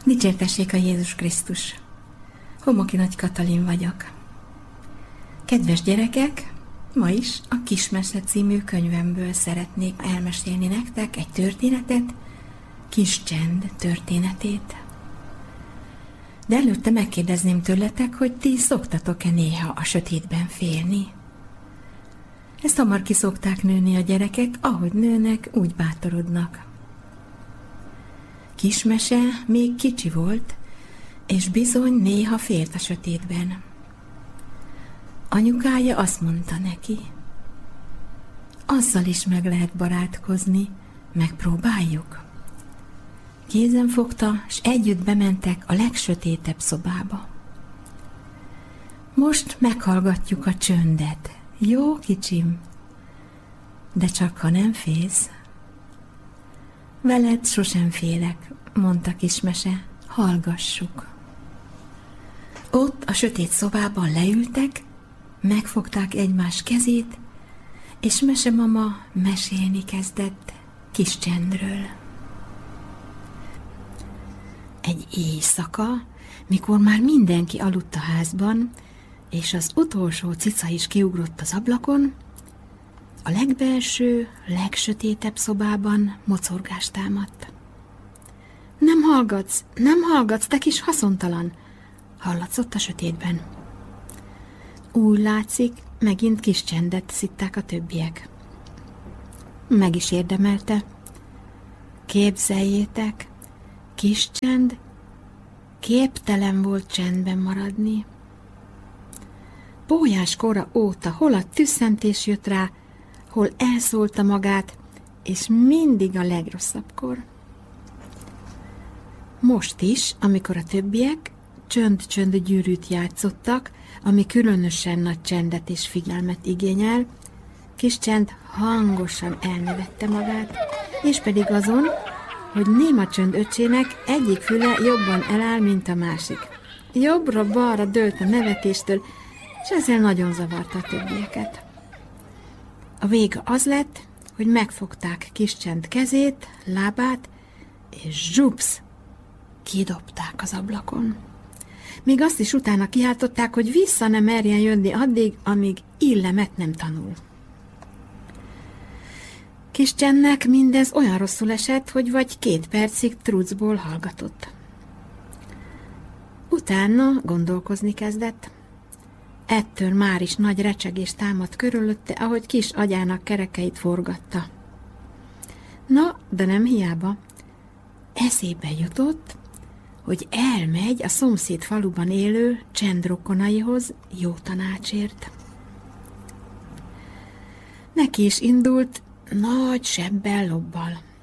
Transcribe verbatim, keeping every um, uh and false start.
Dicsértessék a Jézus Krisztus! Homoki Nagy Katalin vagyok. Kedves gyerekek, ma is a Kismese című könyvemből szeretnék elmesélni nektek egy történetet, Kis Csend történetét. De előtte megkérdezném tőletek, hogy ti szoktatok-e néha a sötétben félni? Ezt hamar ki szokták nőni a gyerekek, ahogy nőnek, úgy bátorodnak. Kismese még kicsi volt, és bizony néha félt a sötétben. Anyukája azt mondta neki, azzal is meg lehet barátkozni, megpróbáljuk. Kézen fogta, s együtt bementek a legsötétebb szobába. Most meghallgatjuk a csöndet, jó kicsim? De csak ha nem félsz. Veled sosem félek, mondta Kismese, hallgassuk. Ott a sötét szobában leültek, megfogták egymás kezét, és mesemama mesélni kezdett Kis Csendről. Egy éjszaka, mikor már mindenki aludt a házban, és az utolsó cica is kiugrott az ablakon, a legbelső, legsötétebb szobában mocorgást támadt. Nem hallgatsz, nem hallgatsz, te kis haszontalan, hallatszott a sötétben. Úgy látszik, megint Kis Csendet szitták a többiek. Meg is érdemelte. Képzeljétek, Kis Csend képtelen volt csendben maradni. Pólyás kora óta hol a tüsszentés jött rá, hol elszólta magát, és mindig a legrosszabbkor. Most is, amikor a többiek csönd-csönd gyűrűt játszottak, ami különösen nagy csendet és figyelmet igényel, Kis Csend hangosan elnevette magát, és pedig azon, hogy Néma Csönd öccsének egyik füle jobban eláll, mint a másik. Jobbra-balra dőlt a nevetéstől, és ezzel nagyon zavarta a többieket. A vége az lett, hogy megfogták Kis Csend kezét, lábát, és zsupsz, kidobták az ablakon. Még azt is utána kiáltották, hogy vissza nem merjen jönni addig, amíg illemet nem tanul. Kis Csendnek mindez olyan rosszul esett, hogy vagy két percig trucból hallgatott. Utána gondolkozni kezdett. Ettől már is nagy recsegés támadt körülötte, ahogy kis agyának kerekeit forgatta. Na, de nem hiába. Eszébe jutott, hogy elmegy a szomszéd faluban élő csendrokonaihoz jó tanácsért. Neki is indult nagy sebbel lobbal.